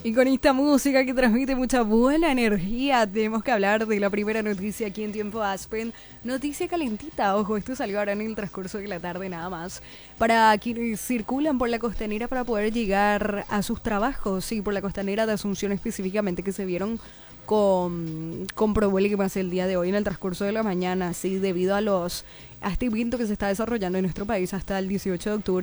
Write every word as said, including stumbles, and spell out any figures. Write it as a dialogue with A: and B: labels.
A: Y con esta música que transmite mucha buena energía, tenemos que hablar de la primera noticia aquí en Tiempo Aspen. Noticia calentita, ojo, esto salió ahora en el transcurso de la tarde nada más. Para quienes circulan por la costanera para poder llegar a sus trabajos, sí, por la costanera de Asunción específicamente, que se vieron con, con problemas el día de hoy en el transcurso de la mañana, sí, debido a los a este evento que se está desarrollando en nuestro país hasta el dieciocho de octubre.